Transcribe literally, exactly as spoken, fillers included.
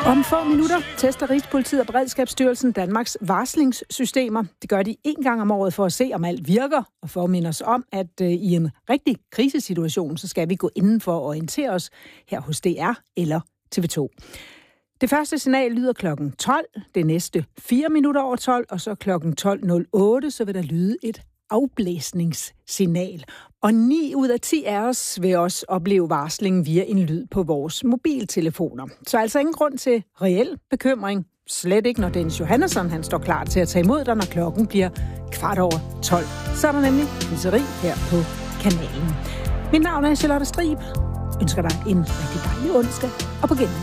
Om få minutter tester Rigspolitiet og Beredskabsstyrelsen Danmarks varslingssystemer. Det gør de en gang om året for at se, om alt virker, og for at minde os om, at øh, i en rigtig krisesituation, så skal vi gå indenfor og orientere os her hos D R eller T V to. Det første signal lyder klokken tolv, det næste fire minutter over tolv, og så klokken tolv nul otte, så vil der lyde et afblæsningssignal. Og ni ud af ti af os vil også opleve varslingen via en lyd på vores mobiltelefoner. Så altså ingen grund til reel bekymring. Slet ikke, når Dennis Johannesson han står klar til at tage imod dig, når klokken bliver kvart over tolv. Så er der nemlig Lisseri her på kanalen. Mit navn er Charlotte Strib. Ønsker dig en rigtig dejlig onsdag og på genhør.